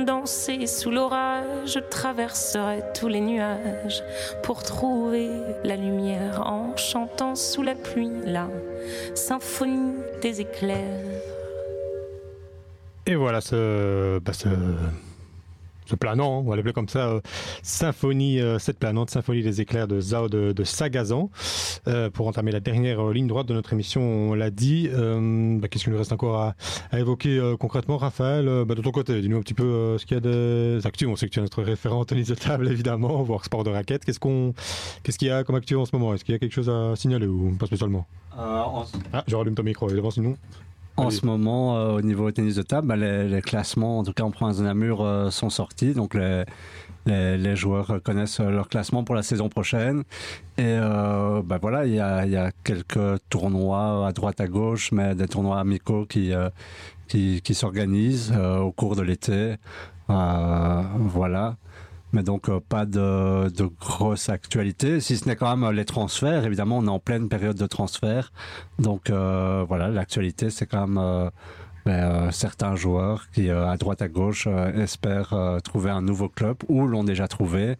Danser sous l'orage, je traverserai tous les nuages pour trouver la lumière en chantant sous la pluie la symphonie des éclairs. Et voilà ce planant, on va l'appeler comme ça, symphonie, cette planante, symphonie des éclairs de Zao de Sagazan. Pour entamer la dernière ligne droite de notre émission, on l'a dit. Qu'est-ce qu'il nous reste encore à évoquer concrètement, Raphaël? De ton côté, dis-nous un petit peu ce qu'il y a des actus. On sait que tu es notre référent tennis de table, évidemment, voire sport de raquette. Qu'est-ce qu'il y a comme actu en ce moment? Est-ce qu'il y a quelque chose à signaler ou pas spécialement? Je rallume ton micro, évidemment, sinon. En ce moment, au niveau tennis de table, les classements, en tout cas en province de Namur, sont sortis. Donc les joueurs connaissent leur classement pour la saison prochaine. Et voilà, il y a quelques tournois à droite à gauche, mais des tournois amicaux qui s'organisent au cours de l'été. Voilà. Mais donc pas de grosse actualité, si ce n'est quand même les transferts. Évidemment, on est en pleine période de transfert. Donc voilà, l'actualité, c'est quand même certains joueurs qui, à droite à gauche, espèrent trouver un nouveau club ou l'ont déjà trouvé,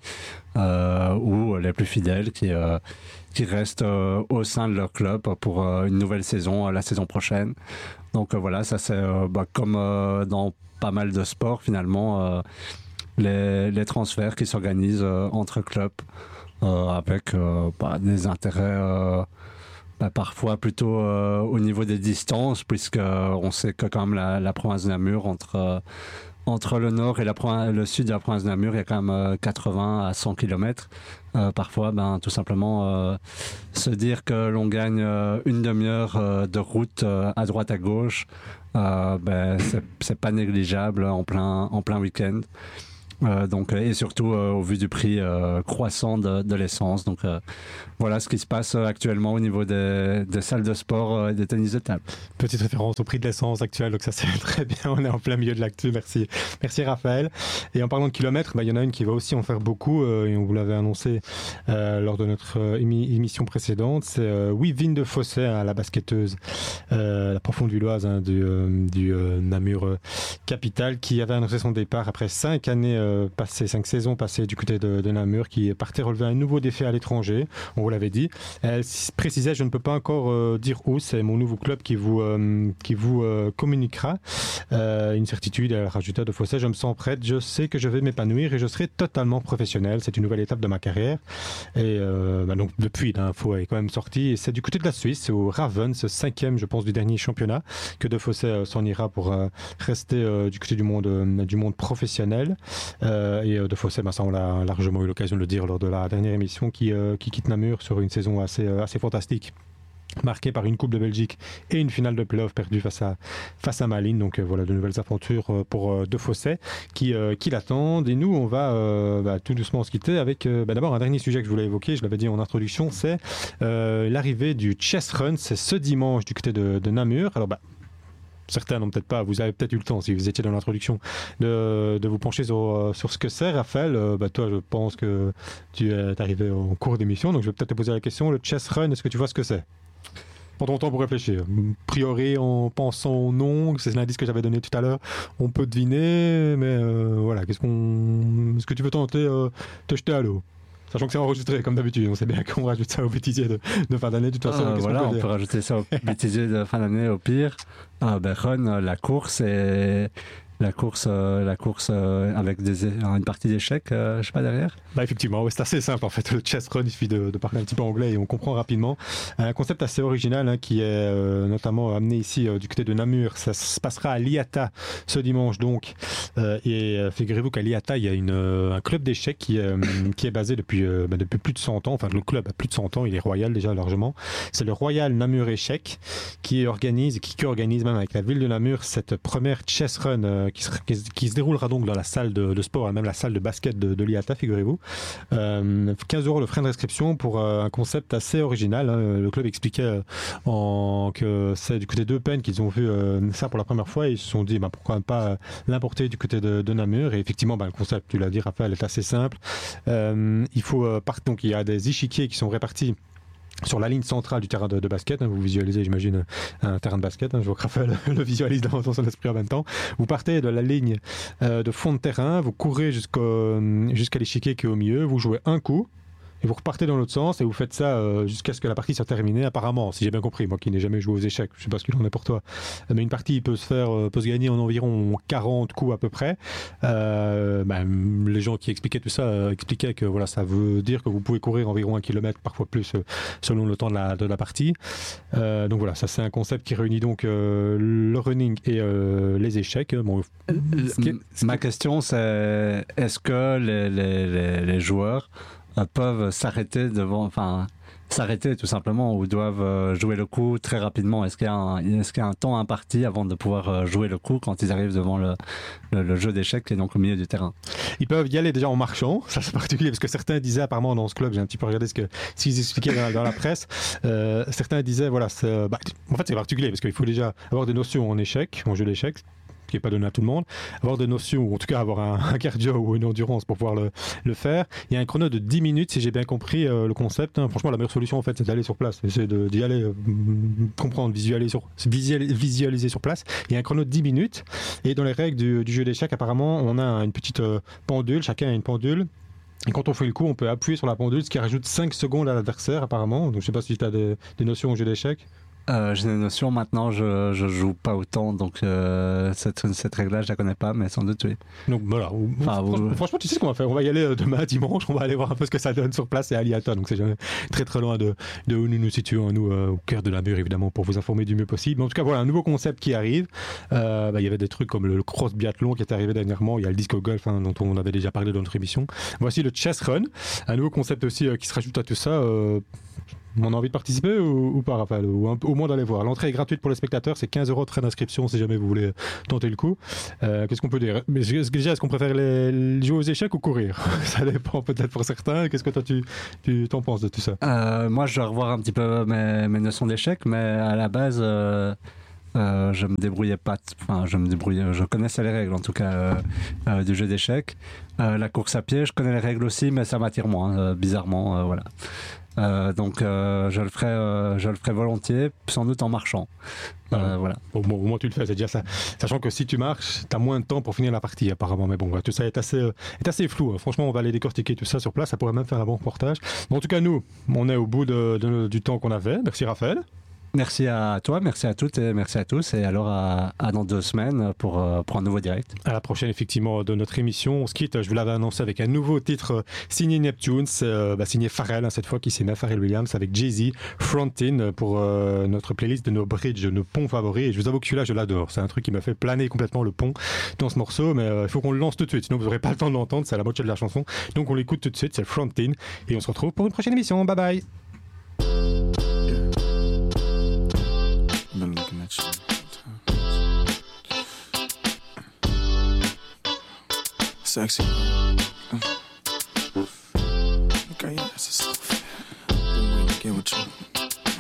ou les plus fidèles qui restent au sein de leur club pour une nouvelle saison, la saison prochaine. Donc voilà, ça c'est comme dans pas mal de sports finalement. Les transferts qui s'organisent entre clubs avec des intérêts parfois plutôt au niveau des distances, puisqu'on sait que quand même la province de Namur, entre le nord et le sud de la province de Namur, il y a quand même 80 à 100 km. Parfois, tout simplement, se dire que l'on gagne une demi-heure de route à droite à gauche, c'est pas négligeable en plein week-end. Et surtout au vu du prix croissant de l'essence. Donc voilà ce qui se passe actuellement au niveau des salles de sport et des tennis de table. Petite référence au prix de l'essence actuel, donc ça c'est très bien, on est en plein milieu de l'actu, merci Raphaël. Et en parlant de kilomètres, il y en a une qui va aussi en faire beaucoup, et on vous l'avait annoncé lors de notre émission précédente, c'est Wivine de Fossé, la basketteuse, la profonde villoise du Namur Capital, qui avait annoncé son départ après 5 saisons passées du côté de Namur, qui partait relever un nouveau défi à l'étranger. On vous l'avait dit. Elle précisait, je ne peux pas encore dire où, c'est mon nouveau club qui vous communiquera une certitude. Elle rajoutait de Fossé, je me sens prête, je sais que je vais m'épanouir et je serai totalement professionnelle. C'est une nouvelle étape de ma carrière. Et donc depuis, l'info est quand même sortie. Et c'est du côté de la Suisse, au Ravens, 5e, je pense, du dernier championnat, que de Fossé s'en ira pour rester du côté du monde professionnel. Et de Fossé, ça on a largement eu l'occasion de le dire lors de la dernière émission, qui quitte Namur sur une saison assez fantastique, marquée par une Coupe de Belgique et une finale de play-off perdue face à Malines. Donc voilà de nouvelles aventures pour De Fossé qui l'attendent. Et nous, on va tout doucement se quitter avec d'abord un dernier sujet que je voulais évoquer, je l'avais dit en introduction, c'est l'arrivée du Chess Run. C'est ce dimanche du côté de Namur. Alors certains n'ont peut-être pas, vous avez peut-être eu le temps, si vous étiez dans l'introduction, de vous pencher sur ce que c'est. Raphaël, toi, je pense que tu es arrivé en cours d'émission, donc je vais peut-être te poser la question. Le Chess Run, est-ce que tu vois ce que c'est? Prends ton temps pour réfléchir. A priori, en pensant au nom, c'est l'indice que j'avais donné tout à l'heure, on peut deviner, mais voilà, est-ce que tu veux tenter te jeter à l'eau? Sachant que c'est enregistré, comme d'habitude. On sait bien qu'on rajoute ça au bêtisier de fin d'année. De toute façon, on peut rajouter ça au bêtisier de fin d'année au pire. Run, la course et la course avec une partie d'échecs, je sais pas, derrière. Effectivement, c'est assez simple en fait. Le Chess Run, il suffit de parler un petit peu anglais et on comprend rapidement. Un concept assez original qui est notamment amené ici du côté de Namur. Ça se passera à l'IATA ce dimanche donc. Et figurez-vous qu'à l'IATA, il y a un club d'échecs qui est basé depuis plus de 100 ans. Enfin, le club a plus de 100 ans, il est royal déjà largement. C'est le Royal Namur Échecs qui organise même avec la ville de Namur cette première Chess Run qui se déroulera donc dans la salle de sport, même la salle de basket de l'IATA, figurez-vous. 15 € le frais d'inscription pour un concept assez original. Le club expliquait que c'est du côté d'Eupen qu'ils ont vu ça pour la première fois et ils se sont dit pourquoi pas l'importer du côté de Namur. Et effectivement, le concept, tu l'as dit Raphaël, est assez simple. Donc il y a des échiquiers qui sont répartis sur la ligne centrale du terrain de basket. Vous visualisez, j'imagine, un terrain de basket. Je vois que Raphaël le visualise dans son esprit en même temps. Vous partez de la ligne de fond de terrain, vous courez jusqu'à l'échiquier qui est au milieu, vous jouez un coup, et vous repartez dans l'autre sens et vous faites ça jusqu'à ce que la partie soit terminée, apparemment, si j'ai bien compris, moi qui n'ai jamais joué aux échecs, je sais pas ce qu'il en est pour toi, mais une partie peut se gagner en environ 40 coups à peu près. Les gens qui expliquaient tout ça expliquaient que voilà, ça veut dire que vous pouvez courir environ 1 kilomètre, parfois plus, selon le temps de la partie. Donc voilà, ça c'est un concept qui réunit donc le running et les échecs. Bon, ma question c'est, est-ce que les joueurs peuvent s'arrêter tout simplement, ou doivent jouer le coup très rapidement? Est-ce qu'il y a un temps imparti avant de pouvoir jouer le coup quand ils arrivent devant le jeu d'échecs qui est donc au milieu du terrain? Ils peuvent y aller déjà en marchant, ça c'est particulier parce que certains disaient apparemment dans ce club, j'ai un petit peu regardé ce qu'ils expliquaient dans la presse, certains disaient voilà, en fait c'est particulier parce qu'il faut déjà avoir des notions en jeu d'échecs, qui n'est pas donné à tout le monde, avoir des notions, ou en tout cas avoir un cardio ou une endurance pour pouvoir le faire. Il y a un chrono de 10 minutes, si j'ai bien compris le concept. Franchement, la meilleure solution, en fait, c'est d'aller sur place, essayer d'y aller, comprendre, visualiser sur place. Il y a un chrono de 10 minutes, et dans les règles du jeu d'échecs, apparemment, on a une petite pendule, chacun a une pendule. Et quand on fait le coup, on peut appuyer sur la pendule, ce qui rajoute 5 secondes à l'adversaire, apparemment. Donc, je ne sais pas si tu as des notions au jeu d'échecs. J'ai des notions, maintenant je joue pas autant, donc cette règle-là je la connais pas, mais sans doute oui. Donc voilà, franchement tu sais ce qu'on va faire, on va y aller demain dimanche, on va aller voir un peu ce que ça donne sur place et à Liata, donc c'est jamais très très loin de où nous nous situons, nous au cœur de la mur évidemment, pour vous informer du mieux possible. Mais en tout cas voilà, un nouveau concept qui arrive. Il y avait des trucs comme le cross biathlon qui est arrivé dernièrement, il y a le disco golf dont on avait déjà parlé dans notre émission. Voici le chess run, un nouveau concept aussi qui se rajoute à tout ça. On a envie de participer ou pas, Raphaël, ou au moins d'aller voir. L'entrée est gratuite pour les spectateurs, c'est 15 € de frais d'inscription si jamais vous voulez tenter le coup. Qu'est-ce qu'on peut dire? Mais déjà, est-ce qu'on préfère jouer aux échecs ou courir? Ça dépend peut-être pour certains. Qu'est-ce que toi tu t'en penses de tout ça? Moi, je dois revoir un petit peu mes notions d'échecs, mais à la base, je me débrouillais pas. Je connaissais les règles en tout cas du jeu d'échecs. La course à pied, je connais les règles aussi, mais ça m'attire moins, bizarrement, voilà. Donc je le ferai volontiers, sans doute en marchant. Voilà. Au moins tu le fais, c'est déjà ça. Sachant que si tu marches, tu as moins de temps pour finir la partie apparemment. Mais bon, tout ça est assez flou. Franchement, on va aller décortiquer tout ça sur place. Ça pourrait même faire un bon reportage. Mais en tout cas, nous, on est au bout du temps qu'on avait. Merci Raphaël. Merci à toi, merci à toutes et merci à tous. Et alors à dans 2 semaines pour un nouveau direct. À la prochaine, effectivement, de notre émission. On se quitte, je vous l'avais annoncé, avec un nouveau titre signé Neptunes, signé Pharrell, cette fois qui s'est mis Pharrell Williams avec Jay-Z, Frontin, pour notre playlist de nos bridges, de nos ponts favoris. Et je vous avoue que celui-là, je l'adore. C'est un truc qui m'a fait planer complètement le pont dans ce morceau, mais il faut qu'on le lance tout de suite, sinon vous n'aurez pas le temps de l'entendre. C'est à la moitié de la chanson. Donc on l'écoute tout de suite, c'est Frontin. Et on se retrouve pour une prochaine émission. Bye bye. Been looking at you. Sexy.